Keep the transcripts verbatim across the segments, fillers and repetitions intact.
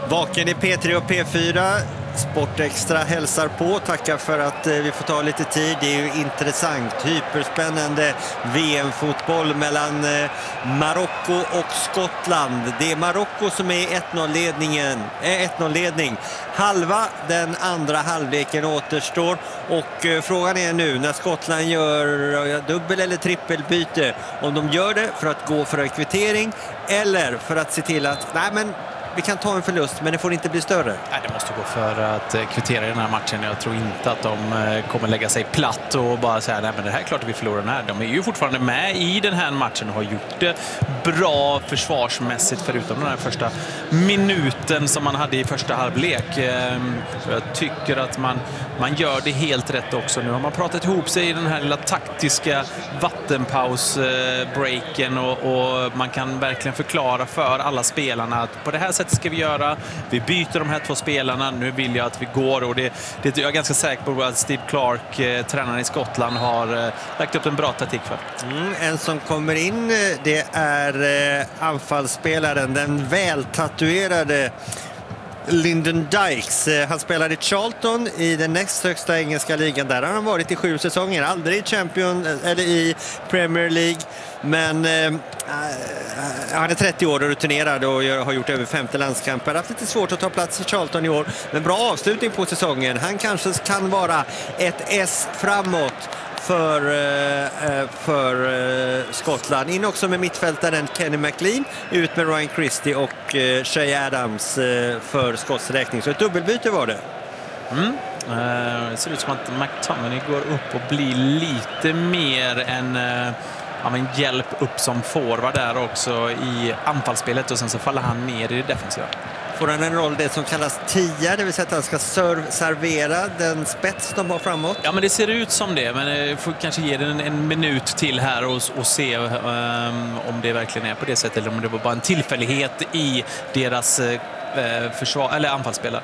Vaken i P tre och P fyra. Sportextra hälsar på. Tackar för att eh, vi får ta lite tid. Det är ju intressant, hyperspännande V M-fotboll mellan eh, Marocko och Skottland. Det är Marocko som är ett noll-ledningen, eh, ett noll-ledning. Halva den andra halvleken återstår och eh, frågan är nu när Skottland gör eh, dubbel- eller trippelbyte, om de gör det för att gå för en kvittering eller för att se till att nej men vi kan ta en förlust, men det får inte bli större. Nej, det måste gå för att kvittera i den här matchen. Jag tror inte att de kommer lägga sig platt och bara säga nej men det här är klart att vi förlorar den här. De är ju fortfarande med i den här matchen och har gjort det bra försvarsmässigt förutom den här första minuten som man hade i första halvlek. Så jag tycker att man, man gör det helt rätt också. Nu har man pratat ihop sig i den här lilla taktiska vattenpaus-breaken och, och man kan verkligen förklara för alla spelarna att på det här sättet ska vi göra. Vi byter de här två spelarna. Nu vill jag att vi går och det, det jag är ganska säker på att Steve Clark, eh, tränaren i Skottland, har eh, lagt upp en bra taktik för. Mm, en som kommer in, det är eh, anfallsspelaren, den vältatuerade Lyndon Dykes. Han spelade i Charlton i den näst högsta engelska ligan. Där har han varit i sju säsonger. Aldrig i Champion eller i Premier League. Men eh, han är trettio år och rutinerad och har gjort över femtio landskamper. Haft lite svårt att ta plats i Charlton i år. Men bra avslutning på säsongen. Han kanske kan vara ett S framåt för, för Skottland. In också med mittfältaren Kenny McLean, ut med Ryan Christie och Shay Adams för Skotts räkning. Så ett dubbelbyte var det. Mm. Det ser ut som att McTominay går upp och blir lite mer en ja, men hjälp upp som forward där också i anfallsspelet och sen så faller han ner i det defensiva. Får han en roll det som kallas tia, det vill säga att han ska serv- servera den spets de har framåt? Ja, men det ser ut som det, men jag får kanske ge den en, en minut till här och, och se um, om det verkligen är på det sättet eller om det var bara en tillfällighet i deras uh, försvar, eller anfallsspelare.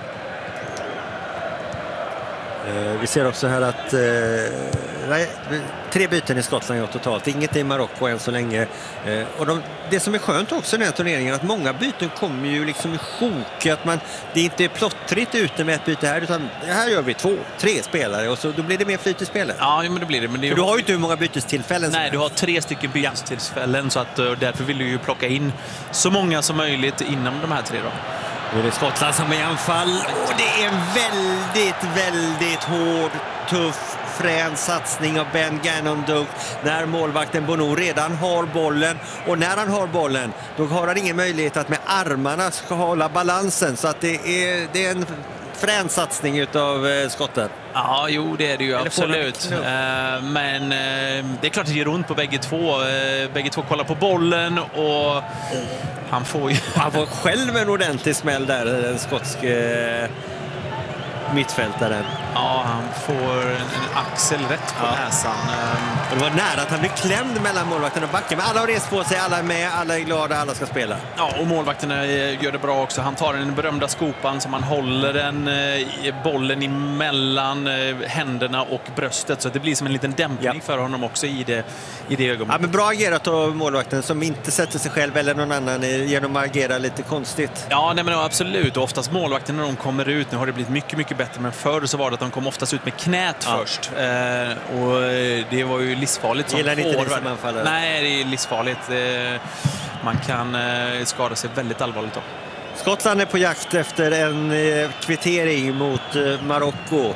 Uh, vi ser också här att uh, nej, tre byten i Skottland är totalt. Inget i Marocko än så länge. Uh, och de, det som är skönt också i den här turneringen är att många byten kommer ju liksom i sjok. Att man, det inte är plottrigt ute med ett byte här, utan här gör vi två, tre spelare och så då blir det mer flyt i spelet. Ja, men det blir det. Men det är För du har ju inte hur många bytestillfällen. Nej, du har tre stycken bytestillfällen så att därför vill du ju plocka in så många som möjligt inom de här tre då. Nu är det Skottland som är i anfall och det är en väldigt, väldigt hård, tuff, frän satsning av Ben Gannon när målvakten Bono redan har bollen, och när han har bollen då har han ingen möjlighet att med armarna ska hålla balansen, så att det är, det är en frän satsning utav eh, skotten. Ja, jo, det är det ju absolut. Uh, men uh, det är klart att det gör ont på bägge två. Uh, bägge två kollar på bollen och han får ju... Han får själv en ordentlig smäll där, den skotske uh, mittfältaren. Ja, han får en, en axel rätt på ja. näsan. Och det var nära att han blev klämd mellan målvakten och backen. Men alla har rest på sig, alla är med, alla är glada, alla ska spela. Ja, och målvakterna gör det bra också. Han tar den berömda skopan som han håller den i bollen emellan händerna och bröstet. Så det blir som en liten dämpning ja. för honom också i det, i det ögonblicket. Ja, men bra agerat av målvakten som inte sätter sig själv eller någon annan genom att agera lite konstigt. Ja, nej, men absolut. Och oftast målvakten när de kommer ut, nu har det blivit mycket, mycket bättre, men förr så var det att de kom oftast ut med knät ja. först. Eh, och det var ju livsfarligt som Gillar inte det som anfallare. Nej, det är livsfarligt. Eh, man kan eh, skada sig väldigt allvarligt då. Skottland är på jakt efter en eh, kvittering mot eh, Marocko.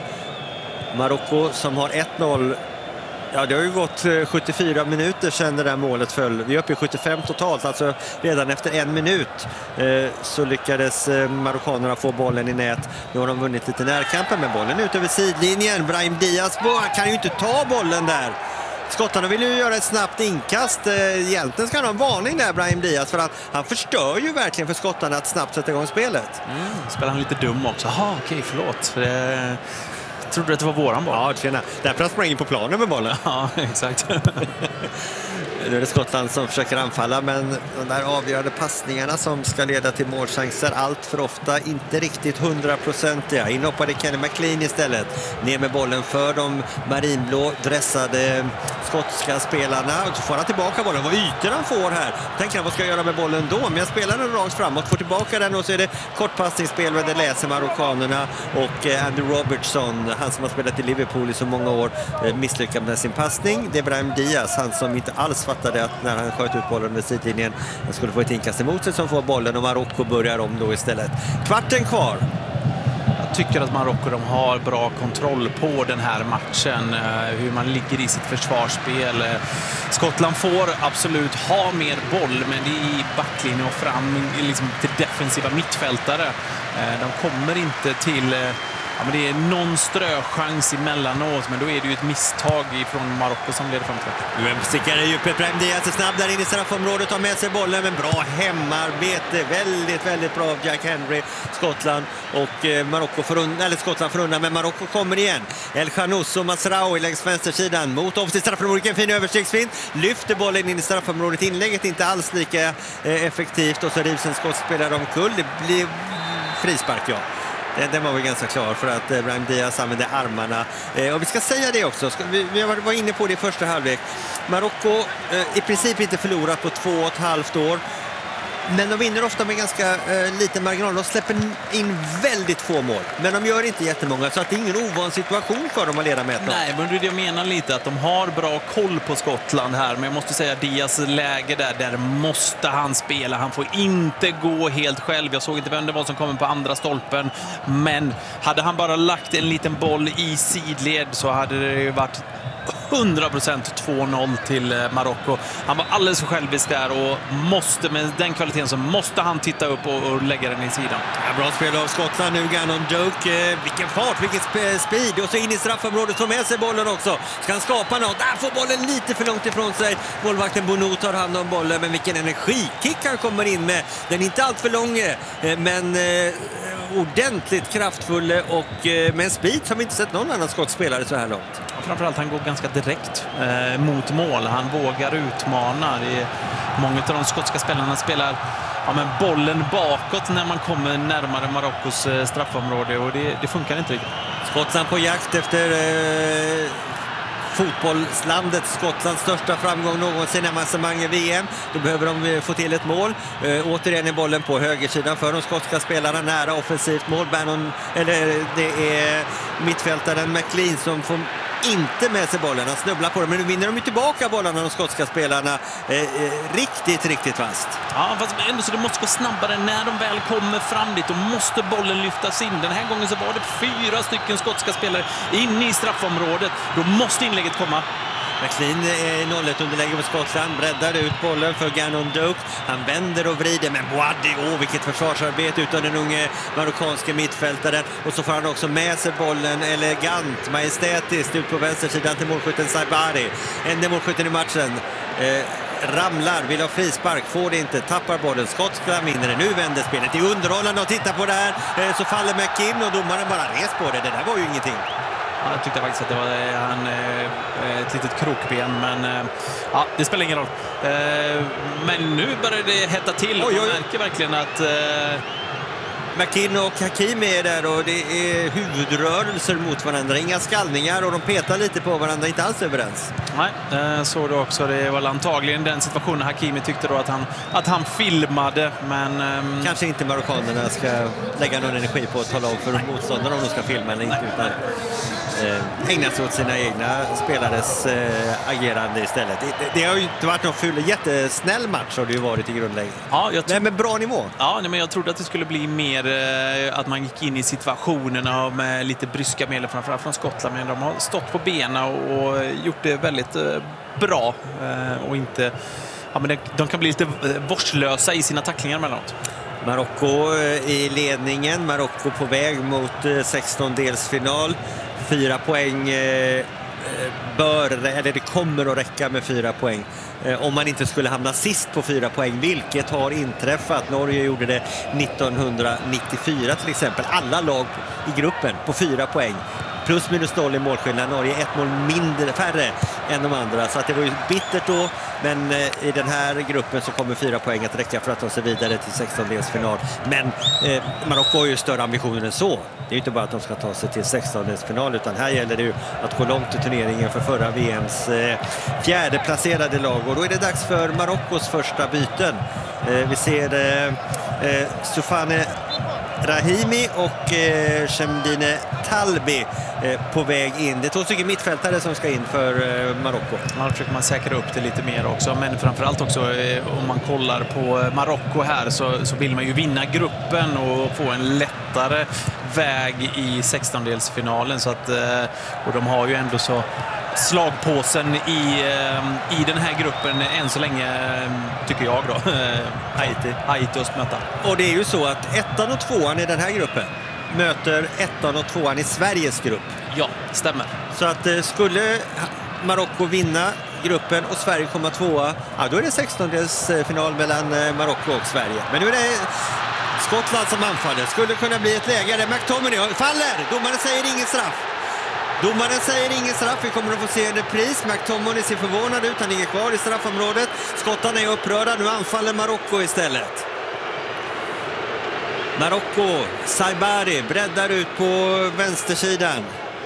Marocko som har ett noll. Ja, det har ju gått sjuttiofyra minuter sedan det där målet föll. Vi är uppe i sjuttiofem totalt, alltså redan efter en minut eh, så lyckades eh, marockanerna få bollen i nät. Nu har de vunnit lite närkampen med bollen ut över sidlinjen. Brahim Diaz kan ju inte ta bollen där. Skottarna vill ju göra ett snabbt inkast. Egentligen ska han ha en varning där, Brahim Diaz, för att han förstör ju verkligen för skottarna att snabbt sätta igång spelet. Mm, spelar han lite dum också. Jaha, okej, förlåt. För det... Trodde du att det var våran boll? Ja, tjena. Därför han sprang in på planen med bollen. Ja, exakt. Nu är det Skottland som försöker anfalla, men de där avgörande passningarna som ska leda till målchanser allt för ofta inte riktigt hundraprocentiga. Inhoppade Kenny McLean istället. Ner med bollen för de marinblå dressade skotska spelarna. Och så får han tillbaka bollen. Vad ytor han får här. Tänker han, vad ska jag göra med bollen då? Men jag spelar den rakt framåt, får tillbaka den och så är det kortpassningsspel med det läser marockanerna och Andy Robertson, han som har spelat i Liverpool i så många år, misslyckades med sin passning. Det är Brahim Diaz, han som inte alls fattade att när han sköt ut bollen med sidlinjen han skulle få ett inkast emot sig, som får bollen och Marocko börjar om då istället. Kvarten kvar. Jag tycker att Marocko de har bra kontroll på den här matchen, hur man ligger i sitt försvarsspel. Skottland får absolut ha mer boll, men det är i backlinjen och fram liksom till defensiva mittfältare. De kommer inte till... Ja, men det är någon ströchans emellanåt, men då är det ju ett misstag från Marocko som leder fram till det. Nu stickar det djupet. Brahim Diaz är snabb där in i straffområdet, tar med sig bollen, men bra hemarbete. Väldigt, väldigt bra av Jack Henry, Skottland. Och eh, Marocko får undan, eller Skottland får undan, men Marocko kommer igen. El Khanous och Masraoui längs vänstersidan mot offensivt straffområdet. En fin överstegsfint. Lyfter bollen in i straffområdet. Inlägget inte alls lika eh, effektivt, och så rivs en skottspelare omkull. Det blir frispark, ja. Den var väl ganska klar för att eh, Brahim Diaz använde armarna. Eh, och vi ska säga det också, ska, vi, vi var inne på det i första halvlek. Marocko eh, i princip inte förlorat på två och ett halvt år. Men de vinner ofta med ganska eh, liten marginal. De släpper in väldigt få mål. Men de gör inte jättemånga, så att det är ingen ovan situation för dem att leda med ett. Nej, men det är det jag menar lite, att de har bra koll på Skottland här. Men jag måste säga, Diaz läge där, där måste han spela. Han får inte gå helt själv. Jag såg inte vem det var som kom på andra stolpen. Men hade han bara lagt en liten boll i sidled så hade det ju varit hundra procent två noll till Marocko. Han var alldeles för självisk där och måste, med den kvaliteten så måste han titta upp och, och lägga den i sidan. Ja, bra spel av Skottland nu, Gannon Doak. Eh, vilken fart, vilken sp- speed. Och så in i straffområdet, får med sig bollen också. Ska han skapa något? Där får bollen lite för långt ifrån sig. Målvakten Bono tar hand om bollen, men vilken energikick han kommer in med. Den är inte allt för lång, eh, men eh, ordentligt kraftfull och eh, med en speed som vi inte sett någon annan skottspelare så här långt. Ja, framförallt han går ganska direkt eh, mot mål. Han vågar utmana. Det är, många av de skotska spelarna spelar ja, men bollen bakåt när man kommer närmare Marockos eh, straffområde, och det, det funkar inte riktigt. Skottland på jakt efter eh, fotbollslandet Skottlands största framgång någonsin i avancemanget i V M. Då behöver de få till ett mål. Eh, återigen är bollen på högersidan för de skotska spelarna, nära offensivt mål. Bannon, eller det är mittfältaren McLean som får inte med sig bollen. Han snubblar på det, men nu vinner de ju tillbaka bollarna, de skotska spelarna. Eh, eh, riktigt, riktigt vast. Ja, fast ändå så det måste gå snabbare när de väl kommer fram dit. Då måste bollen lyftas in. Den här gången så var det fyra stycken skotska spelare inne i straffområdet. Då måste inlägget komma. McLean är i noll ett underläge för Skottland, breddar ut bollen för Gannon Doak. Han vänder och vrider, men Boadi, åh vilket försvarsarbete utan den unge marockanske mittfältaren. Och så får han också med sig bollen elegant, majestätiskt ut på vänstersidan till målskytten Saibari. Enda målskytten i matchen. Eh, ramlar, vill ha frispark, får det inte, tappar bollen. Skottland vinner det, nu vänder spelet. Det är underhållande att titta på det här. Eh, så faller McKinn och domaren bara res på det. Det där var ju ingenting. Ja, jag tyckte faktiskt att det var han, eh, ett litet krokben, men eh, ja, det spelar ingen roll. Eh, men nu börjar det hetta till. Oj, oj. Man märker verkligen att... Eh... McKinn och Hakimi är där och det är huvudrörelser mot varandra. Inga skallningar och de petar lite på varandra, inte alls överens. Nej, eh, så det också. Det var antagligen den situationen Hakimi tyckte då att han, att han filmade, men... Ehm... Kanske inte marockanerna ska lägga någon energi på att tala om för motståndarna om de ska filma eller inte, utan eh, ägna sig åt sina egna spelares eh, agerande istället. Det, det har ju inte varit någon full, jättesnäll match har det ju varit i grundläget. Ja, jag tro... Nej, men bra nivå. Ja, men jag trodde att det skulle bli mer eh, att man gick in i situationerna med lite bryska medel framförallt från Skottland, men de har stått på benen och, och gjort det väldigt eh, bra eh, och inte... Ja, men de, de kan bli lite vårdslösa i sina tacklingar emellanåt. Marocko i ledningen, Marocko på väg mot sextondelsfinal. Fyra poäng eh, bör, eller det kommer att räcka med fyra poäng. Eh, om man inte skulle hamna sist på fyra poäng, vilket har inträffat. Norge gjorde det nittonhundranittiofyra till exempel. Alla lag i gruppen på fyra poäng. plus minus noll i målskillnad. Norge ett mål mindre, färre än de andra. Så att det var ju bittert då, men eh, i den här gruppen så kommer fyra poäng att räcka för att ta sig vidare till sextondelsfinal. Men eh, Marocko har ju större ambitioner än så. Det är ju inte bara att de ska ta sig till sextondelsfinal, utan här gäller det ju att gå långt i turneringen för förra V M:s eh, fjärde placerade lag. Och då är det dags för Marockos första byten. Eh, vi ser eh, eh, Soufane Rahimi och eh, Chemdine Talbi eh, på väg in. Det är två stycken mittfältare som ska in för eh, Marocko. Man försöker man säkra upp det lite mer också, men framförallt också eh, om man kollar på Marocko här så, så vill man ju vinna gruppen och få en lättare väg i sextondelsfinalen, så att, eh, och de har ju ändå så slagpåsen i, i den här gruppen än så länge, tycker jag då. Haiti. Haiti och möta. Och det är ju så att ettan och tvåan i den här gruppen möter ettan och tvåan i Sveriges grupp. Ja, stämmer. Så att skulle Marocko vinna gruppen och Sverige komma tvåa, ja, då är det sextondelsfinal mellan Marocko och Sverige. Men nu är det Skottland som anfaller. Skulle kunna bli ett läge där McTominay faller. Domaren säger ingen straff. Domaren säger ingen straff. Vi kommer att få se en repris. McTominay ser förvånad ut. Han ligger kvar i straffområdet. Skottarna är upprörda. Nu anfaller Marocko istället. Marocko, Saibari breddar ut på vänstersidan.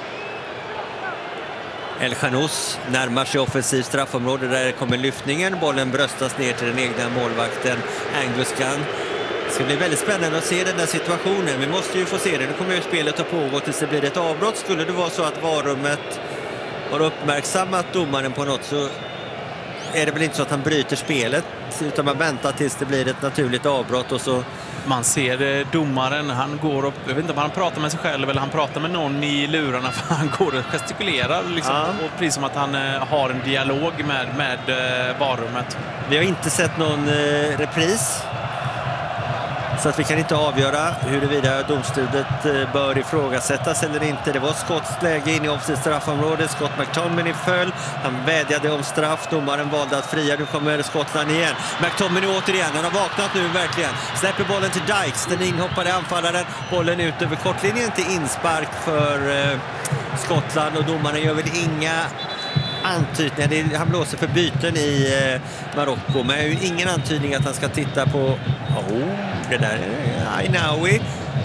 El Khanous närmar sig offensivt straffområde. Där kommer lyftningen. Bollen bröstas ner till den egna målvakten Angus Gunn. Det ska bli väldigt spännande att se den där situationen. Vi måste ju få se det. Nu kommer ju spelet att pågå tills det blir ett avbrott. Skulle det vara så att varummet har uppmärksammat domaren på något, så är det väl inte så att han bryter spelet, utan man väntar tills det blir ett naturligt avbrott. Och så man ser domaren, han går upp, jag vet inte om han pratar med sig själv eller han pratar med någon i lurarna, för han går och gestikulerar liksom, ja. Och precis som att han har en dialog med, med varummet. Vi har inte sett någon eh, repris, så att vi kan inte avgöra huruvida domslutet bör ifrågasättas eller inte. Det var Skotts läge in i offensivt straffområde. Scott McTominay föll. Han vädjade om straff. Domaren valde att fria. Nu kommer Skottland igen. McTominay återigen. Han har vaknat nu verkligen. Släpper bollen till Dykes. Den inhoppade anfallaren. Bollen ut över kortlinjen till inspark för eh, Skottland. Och domaren gör väl inga antydningar. Han blåser för byten i eh, Marocko. Men ju ingen antydning att han ska titta på... Oh, det där är Ainaoui.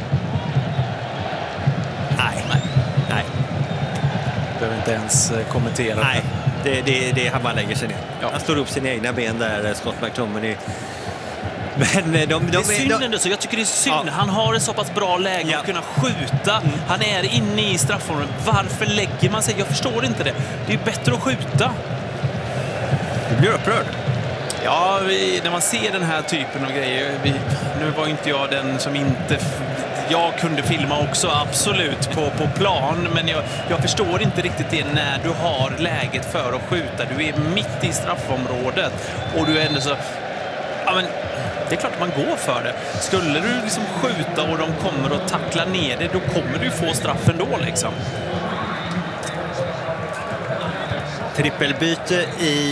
Nej, nej, nej. Behöver inte ens kommentera. Nej, det, det, det han bara lägger sig ner. Ja. Han står upp sina egna ben där, Scott McTominay. Men de, de, de, det är synd de, ändå, så jag tycker det är synd. Ja. Han har ett så pass bra läge ja. att kunna skjuta. Mm. Han är inne i straffområdet. Varför lägger man sig? Jag förstår inte det. Det är bättre att skjuta. Du blir upprörd. Ja, vi, när man ser den här typen av grejer, vi, nu var inte jag den som inte... Jag kunde filma också, absolut, på, på plan, men jag, jag förstår inte riktigt det när du har läget för att skjuta. Du är mitt i straffområdet och du är ändå så... Ja, men det är klart att man går för det. Skulle du liksom skjuta och de kommer att tackla ner det, då kommer du få straff ändå liksom. Trippelbyte i